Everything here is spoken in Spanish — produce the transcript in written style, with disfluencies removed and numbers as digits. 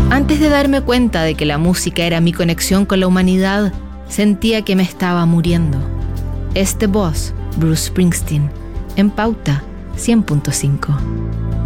Antes de darme cuenta de que la música era mi conexión con la humanidad, sentía que me estaba muriendo. Este voz, Bruce Springsteen, en Pauta 100.5.